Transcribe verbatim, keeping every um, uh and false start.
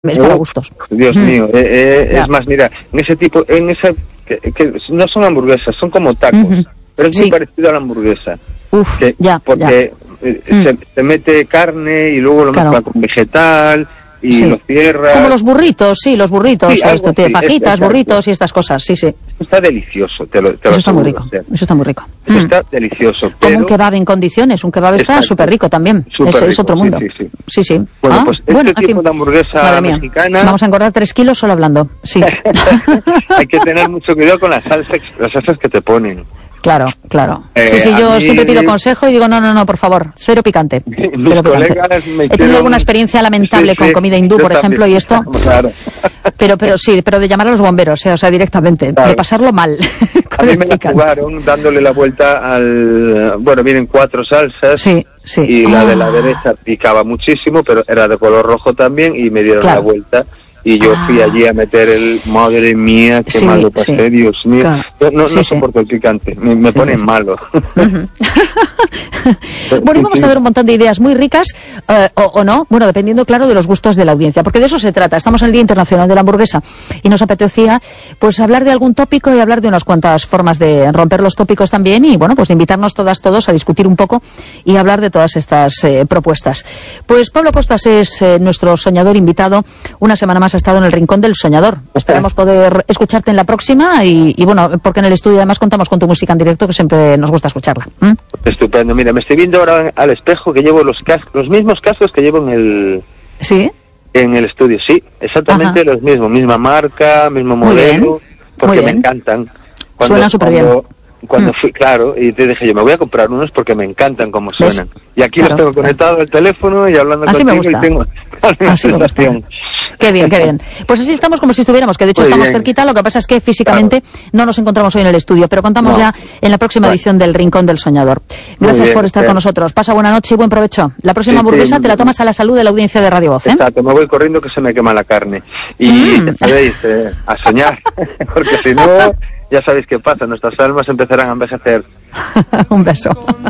Es para gustos. Dios mm. mío, eh, eh, es más, mira, en ese tipo, en esa, que, que no son hamburguesas, son como tacos, uh-huh. pero es sí. muy parecido a la hamburguesa. Uf, que, ya, porque ya. Eh, mm. se, se mete carne y luego lo claro. mezcla con vegetal y sí. lo cierra. Como los burritos, sí, los burritos, sí, o esto, así, fajitas, es, burritos y estas cosas, sí, sí. Está delicioso, te lo, te Eso lo está muy aseguro, rico, o sea, eso está muy rico. Eso mm. está delicioso. Pero... Como un kebab en condiciones, un kebab está súper rico también, super es, rico, es otro mundo. Sí, sí. sí, sí. Bueno, ah, pues este bueno, tipo aquí... de hamburguesa mexicana... Vamos a engordar tres kilos solo hablando, sí. Hay que tener mucho cuidado con las salsas, las salsas que te ponen. Claro, claro. Eh, sí, sí, yo mí... siempre pido consejo y digo, no, no, no, por favor, cero picante. Mis cero colegas picante. me He tenido hicieron... alguna experiencia lamentable sí, sí, con comida hindú, por ejemplo, también. y esto... Claro. Pero, pero sí, pero de llamar a los bomberos, eh, o sea, directamente, claro. de pasarlo mal. A mí me la jugaron dándole la vuelta al... Bueno, vienen cuatro salsas. Sí, sí. Y la oh. de la derecha picaba muchísimo, pero era de color rojo también y me dieron claro. la vuelta. Y yo ah. fui allí a meter el... Madre mía, qué sí, mal lo pasé, sí. Dios mío. Claro. Yo no, sí, no sí. soporto el picante, me, me sí, pone sí, sí. malo. Uh-huh. Bueno, y vamos a ver un montón de ideas muy ricas, eh, o, o no, bueno, dependiendo, claro, de los gustos de la audiencia, porque de eso se trata. Estamos en el Día Internacional de la Hamburguesa y nos apetecía, pues, hablar de algún tópico y hablar de unas cuantas formas de romper los tópicos también y, bueno, pues, de invitarnos todas, todos a discutir un poco y hablar de todas estas eh, propuestas. Pues Pablo Costas es eh, nuestro soñador invitado. Una semana más ha estado en el Rincón del Soñador. Esperamos poder escucharte en la próxima y, y, bueno, porque en el estudio además contamos con tu música en directo, que siempre nos gusta escucharla. ¿Mm? Estupendo. Mira, me estoy viendo ahora al espejo que llevo los cascos, los mismos cascos que llevo en el... ¿Sí? En el estudio, sí, exactamente Ajá. los mismos, misma marca, mismo modelo, porque me encantan. Cuando, Suena súper bien. Cuando fui, claro, y te dije yo, me voy a comprar unos porque me encantan como suenan. ¿Ves? Y aquí claro. los tengo conectados al teléfono y hablando así contigo me gusta. y tengo así me gusta. Qué bien, qué bien. Pues así estamos como si estuviéramos, que de hecho Muy estamos bien. cerquita, lo que pasa es que físicamente claro. no nos encontramos hoy en el estudio, pero contamos no. ya en la próxima bueno. edición del Rincón del Soñador. Gracias bien, por estar bien. con nosotros. Pasa buena noche y buen provecho. La próxima sí, hamburguesa sí, te la tomas a la salud de la audiencia de Radio Voz, ¿eh? Exacto, me voy corriendo que se me quema la carne. Y mm. te podéis eh, a soñar, porque si no... Ya sabéis qué pasa, nuestras almas empezarán a envejecer. Un beso.